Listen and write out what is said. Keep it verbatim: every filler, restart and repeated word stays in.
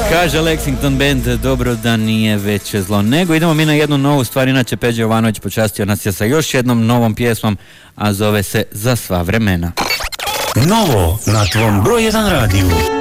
Kaže Lexington Band, dobro da nije veće zlo. Nego idemo mi na jednu novu stvar, inače Peđa Jovanović počastio nas je sa još jednom novom pjesmom, a zove se Za sva vremena. Novo na tvom broj jedan radiju.